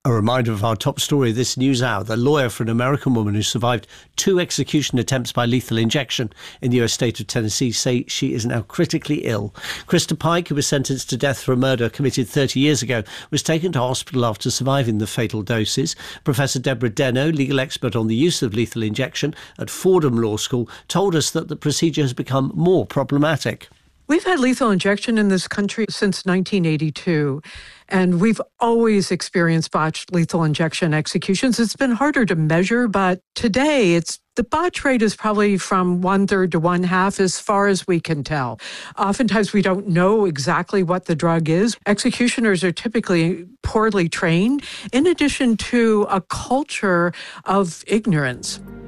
A reminder of our top story this news hour. The lawyer for an American woman who survived 2 execution attempts by lethal injection in the US state of Tennessee say she is now critically ill. Krista Pike, who was sentenced to death for a murder committed 30 years ago, was taken to hospital after surviving the fatal doses. Professor Deborah Deno, legal expert on the use of lethal injection at Fordham Law School, told us that the procedure has become more problematic. We've had lethal injection in this country since 1982, and we've always experienced botched lethal injection executions. It's been harder to measure, but today the botch rate is probably from 1/3 to 1/2 as far as we can tell. Oftentimes we don't know exactly what the drug is. Executioners are typically poorly trained, in addition to a culture of ignorance.